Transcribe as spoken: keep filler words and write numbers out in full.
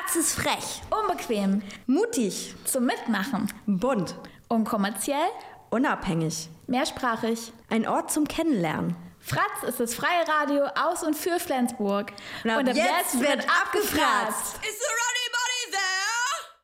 Fratz ist frech, unbequem, mutig, zum Mitmachen, bunt, unkommerziell, unabhängig, mehrsprachig. Ein Ort zum Kennenlernen. Fratz ist das freie Radio aus und für Flensburg. Und ab, und ab jetzt, jetzt wird abgefratzt. Ist